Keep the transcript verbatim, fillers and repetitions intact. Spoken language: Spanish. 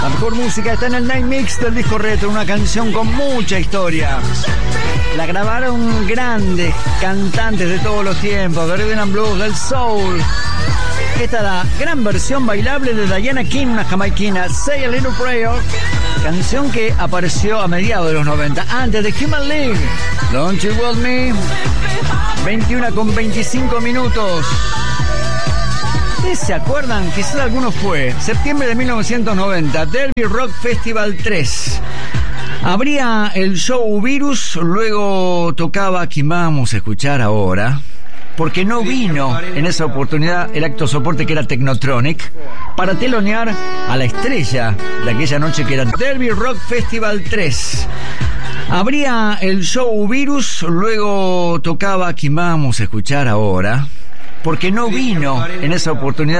La mejor música está en el Night Mix del disco retro, una canción con mucha historia. La grabaron grandes cantantes de todos los tiempos, del rhythm and blues, del soul. Esta es la gran versión bailable de Diana King, una jamaiquina, Say a Little Prayer, canción que apareció a mediados de los noventa, antes de Human League. Don't You Want Me, veintiuna con veinticinco minutos. ¿Ustedes se acuerdan? Quizás algunos fue septiembre de mil novecientos noventa, Derby Rock Festival tres. Abría el show Virus, luego tocaba quien vamos a escuchar ahora, porque no vino en esa oportunidad el acto soporte que era Technotronic, para telonear a la estrella de aquella noche que era Derby Rock Festival tres. Abría el show Virus, luego tocaba quien vamos a escuchar ahora, porque no vino en esa oportunidad